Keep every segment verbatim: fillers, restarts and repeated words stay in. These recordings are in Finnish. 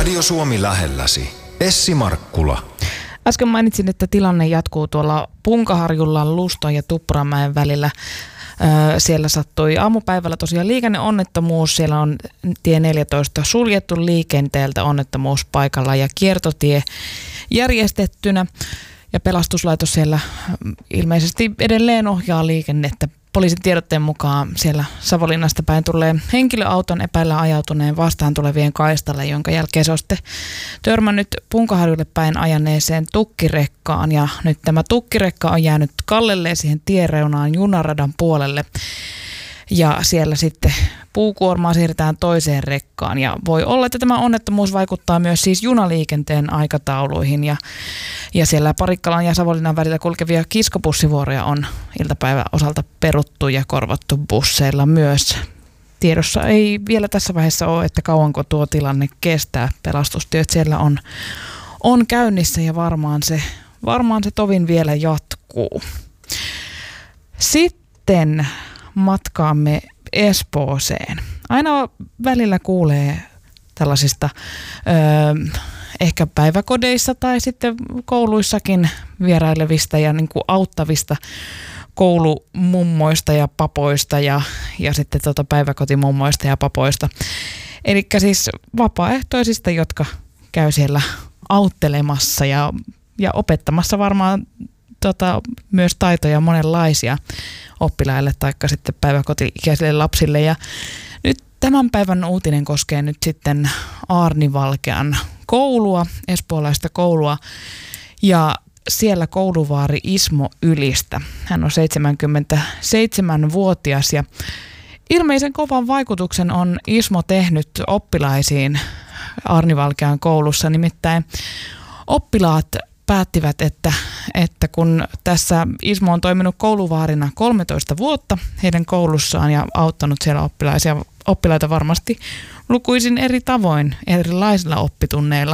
Radio Suomi lähelläsi. Essi Markkula. Äsken mainitsin, että tilanne jatkuu tuolla Punkaharjulla Luston ja Tuppuramäen välillä. Öö, siellä sattui aamupäivällä tosiaan liikenneonnettomuus. Siellä on tie neljätoista suljettu liikenteeltä onnettomuuspaikalla ja kiertotie järjestettynä. Ja pelastuslaitos siellä ilmeisesti edelleen ohjaa liikennettä. Poliisin tiedotteen mukaan siellä Savonlinnasta päin tulee henkilöauton epäillä ajautuneen vastaan tulevien kaistalle, jonka jälkeen se on sitten törmännyt Punkaharjulle päin ajaneeseen tukkirekkaan. Ja nyt tämä tukkirekka on jäänyt kallelleen siihen tiereunaan junaradan puolelle. Ja siellä sitten puukuormaa siirretään toiseen rekkaan. Ja voi olla, että tämä onnettomuus vaikuttaa myös siis junaliikenteen aikatauluihin. Ja, ja siellä Parikkalan ja Savonlinnan välillä kulkevia kiskobussivuoroja on iltapäivän osalta peruttu ja korvattu busseilla myös. Tiedossa ei vielä tässä vaiheessa ole, että kauanko tuo tilanne kestää. Pelastustyöt siellä on, on käynnissä ja varmaan se, varmaan se tovin vielä jatkuu. Sitten matkaamme Espooseen. Aina välillä kuulee tällaisista ö, ehkä päiväkodeissa tai sitten kouluissakin vierailevista ja niin kuin auttavista koulumummoista ja papoista ja, ja sitten tuota päiväkotimummoista ja papoista. Eli siis vapaaehtoisista, jotka käy siellä auttelemassa ja, ja opettamassa varmaan tota, myös taitoja monenlaisia oppilaille tai sitten päiväkoti-ikäisille lapsille. Ja nyt tämän päivän uutinen koskee nyt sitten Aarnivalkean koulua, espoolaista koulua, ja siellä kouluvaari Ismo Ylistä. Hän on seitsemänkymmentäseitsemänvuotias ja ilmeisen kovan vaikutuksen on Ismo tehnyt oppilaisiin Aarnivalkean koulussa, nimittäin oppilaat päättivät, että, että kun tässä Ismo on toiminut kouluvaarina kolmetoista vuotta heidän koulussaan ja auttanut siellä oppilaisia, oppilaita varmasti lukuisin eri tavoin, erilaisilla oppitunneilla,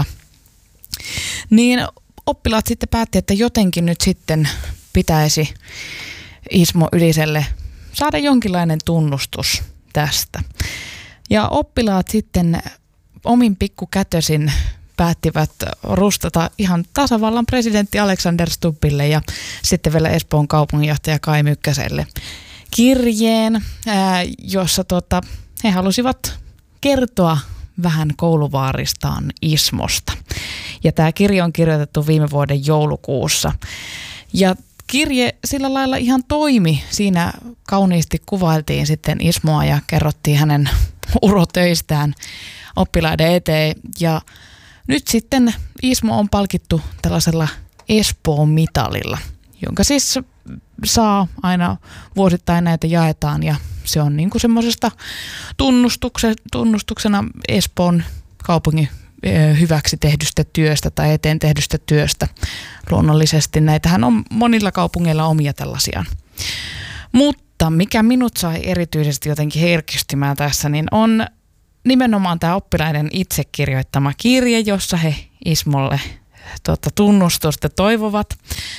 niin oppilaat sitten päätti, että jotenkin nyt sitten pitäisi Ismo Yliselle saada jonkinlainen tunnustus tästä. Ja oppilaat sitten omin pikkukätösin päättivät rustata ihan tasavallan presidentti Alexander Stubbille ja sitten vielä Espoon kaupunginjohtaja Kai Mykkäselle kirjeen, ää, jossa tota, he halusivat kertoa vähän kouluvaaristaan Ismosta. Ja tämä kirje on kirjoitettu viime vuoden joulukuussa. Ja kirje sillä lailla ihan toimi. Siinä kauniisti kuvailtiin sitten Ismoa ja kerrottiin hänen urotöistään oppilaiden eteen. Ja nyt sitten Ismo on palkittu tällaisella Espoon mitalilla, jonka siis saa aina vuosittain näitä jaetaan ja se on niin kuin semmoisesta tunnustuksena Espoon kaupungin hyväksi tehdystä työstä tai eteen tehdystä työstä. Luonnollisesti näitähän on monilla kaupungeilla omia tällaisia. Mutta mikä minut sai erityisesti jotenkin herkistymään tässä, niin on nimenomaan tämä oppilaiden itse kirjoittama kirje, jossa he Ismolle tuota, tunnustusta toivovat.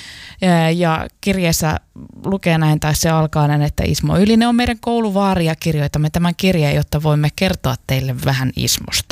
Ja kirjeessä lukee näin, tai se alkaa näin, että Ismo Ylinen on meidän kouluvaari ja kirjoitamme tämän kirjeen, jotta voimme kertoa teille vähän Ismosta.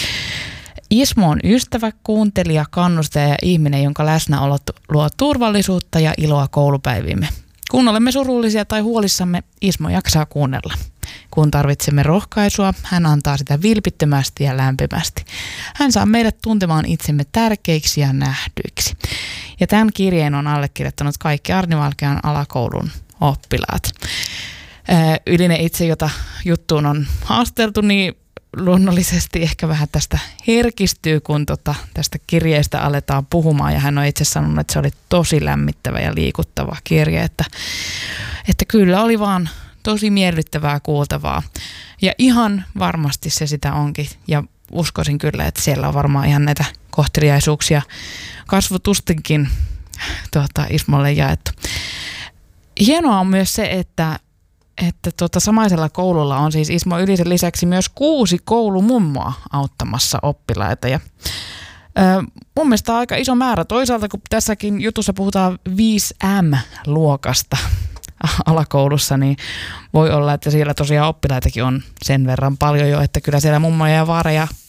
Ismo on ystävä, kuuntelija, kannustaja ja ihminen, jonka läsnäolo luo turvallisuutta ja iloa koulupäivimme. Kun olemme surullisia tai huolissamme, Ismo jaksaa kuunnella. Kun tarvitsemme rohkaisua, hän antaa sitä vilpittömästi ja lämpimästi. Hän saa meidät tuntemaan itsemme tärkeiksi ja nähdyiksi. Ja tämän kirjeen on allekirjoittanut kaikki Aarnivalkean alakoulun oppilaat. Ylinen itse, jota juttuun on haasteltu, niin luonnollisesti ehkä vähän tästä herkistyy, kun tota, tästä kirjeestä aletaan puhumaan. Ja hän on itse sanonut, että se oli tosi lämmittävä ja liikuttava kirje, että, että kyllä oli vaan tosi miellyttävää kuultavaa. Ja ihan varmasti se sitä onkin. Ja uskoisin kyllä, että siellä on varmaan ihan näitä kohteliaisuuksia kasvotustinkin tuota, Ismolle jaettu. Hienoa on myös se, että, että tuota, samaisella koululla on siis Ismo Ylisen lisäksi myös kuusi koulumummoa auttamassa oppilaita. Ja, ö, mun mielestä on aika iso määrä. Toisaalta kun tässäkin jutussa puhutaan viisi M-luokasta alakoulussa, niin voi olla, että siellä tosiaan oppilaitakin on sen verran paljon jo, että kyllä siellä mummoja ja vaareja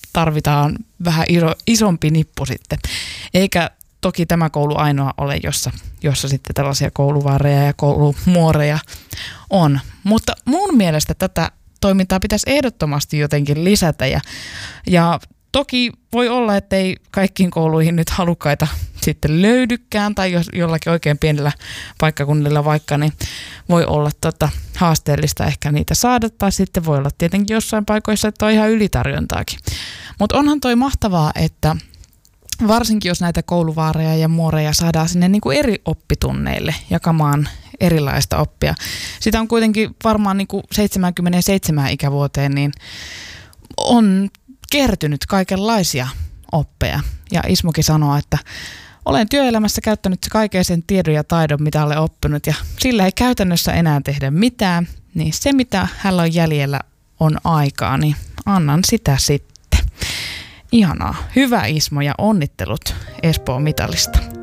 tarvitaan vähän iso, isompi nippu sitten. Eikä toki tämä koulu ainoa ole, jossa, jossa sitten tällaisia kouluvaareja ja koulumuoreja on. Mutta mun mielestä tätä toimintaa pitäisi ehdottomasti jotenkin lisätä ja, ja toki voi olla, että ei kaikkiin kouluihin nyt halukkaita sitten löydykään tai jos jollakin oikein pienellä paikkakunnilla vaikka, niin voi olla tota haasteellista ehkä niitä saada tai sitten voi olla tietenkin jossain paikoissa, että on ihan ylitarjontaakin. Mutta onhan toi mahtavaa, että varsinkin jos näitä kouluvaareja ja muoreja saadaan sinne niin kuin eri oppitunneille jakamaan erilaista oppia. Sitä on kuitenkin varmaan niin kuin seitsemänkymmentäseitsemän ikävuoteen, niin on kertynyt kaikenlaisia oppeja. Ja Ismokin sanoo, että olen työelämässä käyttänyt kaiken sen tiedon ja taidon, mitä olen oppinut, ja sillä ei käytännössä enää tehdä mitään. Niin se, mitä hänellä on jäljellä, on aikaa, niin annan sitä sitten. Ihanaa. Hyvä Ismo ja onnittelut Espoon mitalista.